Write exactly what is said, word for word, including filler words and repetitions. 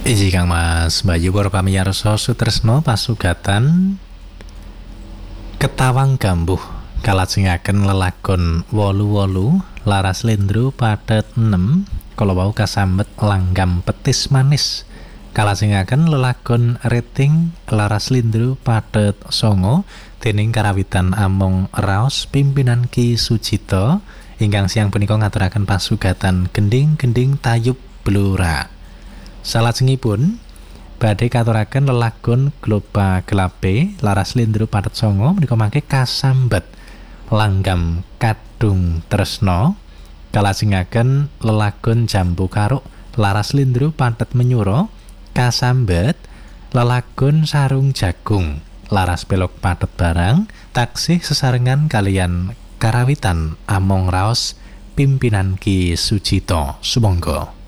Iji Kang Mas Bayu para pamirsa sutresna pasugatan Ketawang Gambuh kalajengaken lelakon wolu wolu Laras Lendro padet enam kala wau kasambet Langgam Petis Manis kalajengaken lelakon Rating Laras Lendro padet songo dening karawitan among raos pimpinan Ki Sujito ingkang siang punika ngaturaken pasugatan gending-gending tayub blora. Salajengipun badhe katuraken lelagon Globa Gelape Laras Lendro padet songo menika mangke kasambet Langgam Kadung Tresna kalajengaken lelagon Jambu Karuk Laras Lendro padet menyura kasambet lelagon Sarung Jagung Laras Pelok padet barang taksih sesarengan kalian karawitan among raos pimpinan Ki Sujito. Sumangga.